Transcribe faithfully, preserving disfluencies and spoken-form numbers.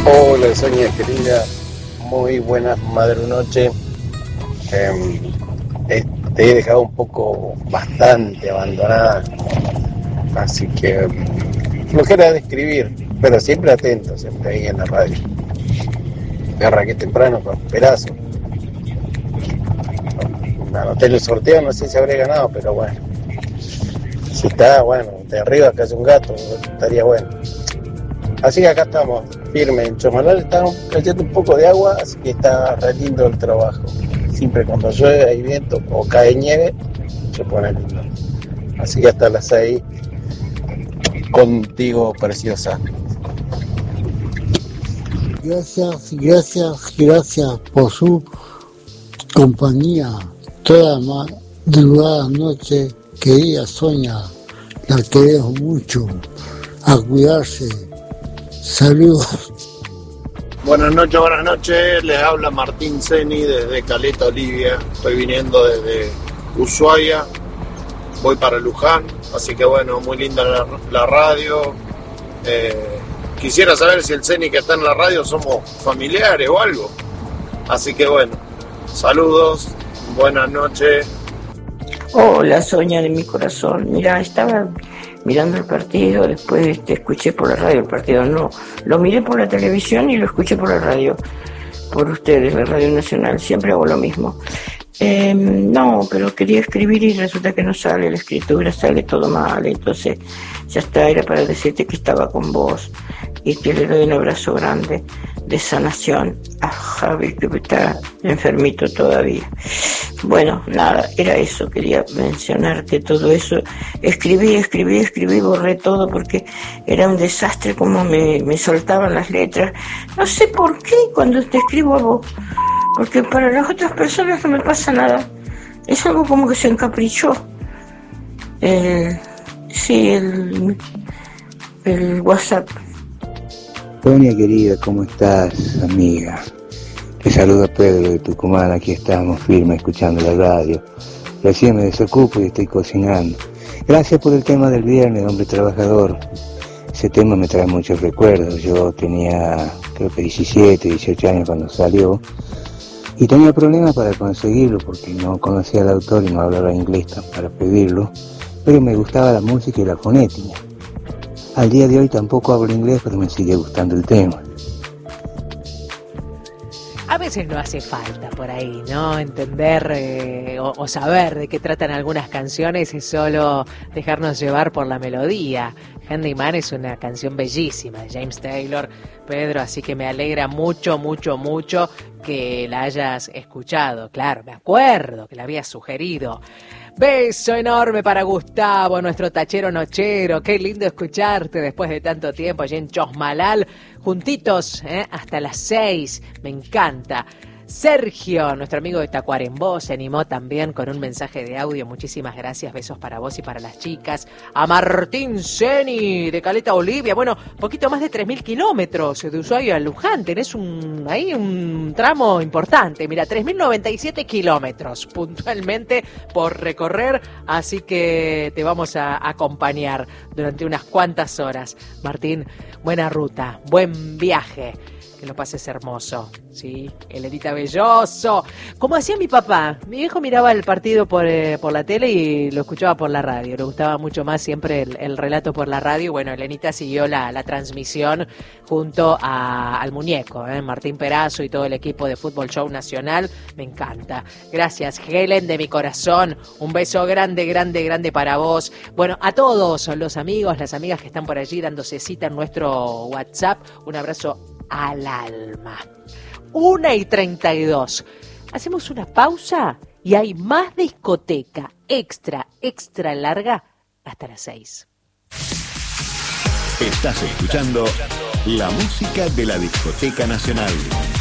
Hola, Sonia querida, muy buenas madre noche. Eh, eh, te he dejado un poco bastante abandonada, así que mm, flojera de escribir, pero siempre atento, siempre ahí en la radio. Me arranqué temprano con perazo. Me anoté en el sorteo, no sé si habré ganado, pero bueno. Si está, bueno, de arriba casi un gato, estaría bueno. Así que acá estamos, firme. En Chomalal está cayendo un poco de agua, así que está re lindo el trabajo. Siempre cuando llueve, hay viento o cae nieve, se pone lindo. Así que hasta las seis, contigo, preciosa. Gracias, gracias, gracias por su compañía. Toda madrugada noche, querida Sonia, la queremos mucho. A cuidarse. Saludos. Buenas noches, buenas noches. Les habla Martín Zeni desde Caleta, Olivia. Estoy viniendo desde Ushuaia. Voy para Luján. Así que bueno, muy linda la, la radio. Eh, quisiera saber si el Zeni que está en la radio somos familiares o algo. Así que bueno, saludos. Buenas noches. Hola, Sonia de mi corazón. Mira, estaba mirando el partido, después te escuché por la radio el partido. No, lo miré por la televisión y lo escuché por la radio. Por ustedes, la Radio Nacional. Siempre hago lo mismo. Eh, no, pero quería escribir y resulta que no sale, la escritura sale todo mal. Entonces, ya está, era para decirte que estaba con vos y que le doy un abrazo grande de sanación a Javi, que está enfermito todavía. Bueno, nada, era eso, quería mencionarte todo eso. Escribí, escribí, escribí, borré todo porque era un desastre como me, me soltaban las letras. No sé por qué cuando te escribo a vos, porque para las otras personas no me pasa nada. Es algo como que se encaprichó. El, sí, el, el WhatsApp. Sonia querida, ¿cómo estás, amiga? Te saluda Pedro de Tucumán, aquí estamos firmes escuchando la radio. Recién me desocupo y estoy cocinando. Gracias por el tema del viernes, hombre trabajador. Ese tema me trae muchos recuerdos. Yo tenía, creo que diecisiete, dieciocho años cuando salió. Y tenía problemas para conseguirlo porque no conocía al autor y no hablaba inglés para pedirlo. Pero me gustaba la música y la fonética. Al día de hoy tampoco hablo inglés, pero me sigue gustando el tema. A veces no hace falta por ahí, ¿no? Entender eh, o, o saber de qué tratan algunas canciones, es solo dejarnos llevar por la melodía. Handyman es una canción bellísima de James Taylor, Pedro, así que me alegra mucho, mucho, mucho que la hayas escuchado. Claro, me acuerdo que la habías sugerido. Beso enorme para Gustavo, nuestro tachero nochero. Qué lindo escucharte después de tanto tiempo allí en Chosmalal, juntitos, ¿eh? Hasta las seis. Me encanta. Sergio, nuestro amigo de Tacuarembó, se animó también con un mensaje de audio. Muchísimas gracias, besos para vos y para las chicas. A Martín Zeni, de Caleta, Olivia. Bueno, poquito más de tres mil kilómetros de Ushuaia a Luján. Tenés un, ahí un tramo importante. Mira, tres mil noventa y siete kilómetros puntualmente por recorrer. Así que te vamos a acompañar durante unas cuantas horas. Martín, buena ruta, buen viaje. Que lo pases hermoso, ¿sí? Elenita Belloso. Como hacía mi papá, mi viejo miraba el partido por, eh, por la tele y lo escuchaba por la radio. Le gustaba mucho más siempre el, el relato por la radio. Bueno, Elenita siguió la, la transmisión junto a, al muñeco, ¿eh? Martín Perazo y todo el equipo de Fútbol Show Nacional. Me encanta. Gracias, Helen, de mi corazón. Un beso grande, grande, grande para vos. Bueno, a todos los amigos, las amigas que están por allí dándose cita en nuestro WhatsApp, un abrazo al alma. Una y treinta y dos. Hacemos una pausa y hay más discoteca extra, extra larga hasta las seis. Estás escuchando la música de la Discoteca Nacional.